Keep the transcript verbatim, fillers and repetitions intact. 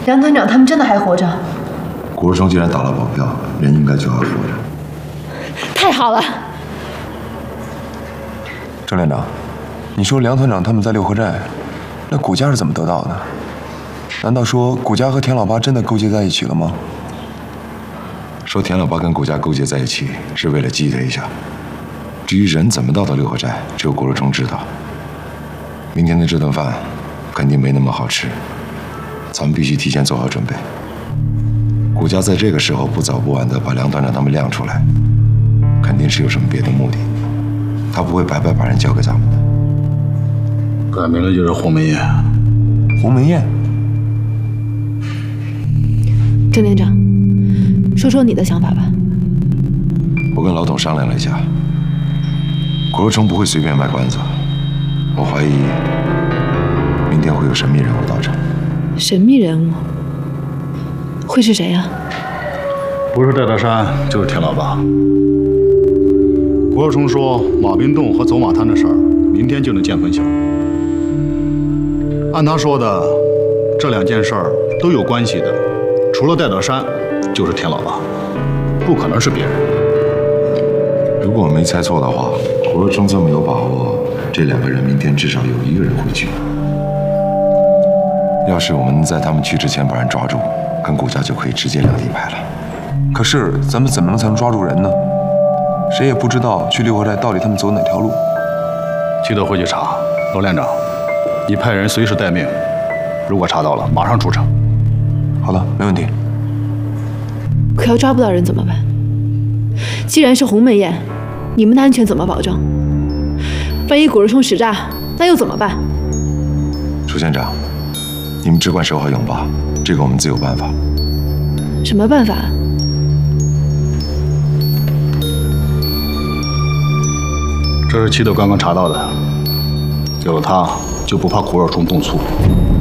梁团长他们真的还活着？ 古若冲既然打了保票，人应该就还活着。 太好了！ 郑连长，你说梁团长他们在六合寨，那谷家是怎么得到的？难道说谷家和田老八真的勾结在一起了吗？ 说田老八跟谷家勾结在一起，是为了激他一下。至于人怎么到的六合寨，只有古若冲知道。明天的这顿饭肯定没那么好吃，咱们必须提前做好准备。谷家在这个时候不早不晚的把梁团长他们亮出来，肯定是有什么别的目的，他不会白白把人交给咱们的。 摆明了就是鸿门宴。 鸿门宴。 郑连长，说说你的想法吧。 我跟老董商量了一下，古若冲不会随便卖关子，我怀疑明天会有神秘人物到场。 神秘人物会是谁呀？ 不是戴德山，就是田老八。古若冲说，马冰洞和走马滩的事儿，明天就能见分晓。按他说的，这两件事儿都有关系的，除了戴德山，就是田老八，不可能是别人。 如果我没猜错的话，古若冲这么有把握，这两个人明天至少有一个人会去。要是我们能在他们去之前把人抓住，跟谷家就可以直接两底牌了。 可是咱们怎么能才能抓住人呢？谁也不知道去六合寨到底他们走哪条路。 记得回去查。罗连长，你派人随时待命，如果查到了，马上出城。 好了，没问题。 可要抓不到人怎么办？既然是鸿门宴，你们的安全怎么保证？万一古若冲使诈，那又怎么办？ 楚县长，你们只管守好永坝，这个我们自有办法。 什么办法？ 这是七斗刚刚查到的，有了他，就不怕古若冲动粗。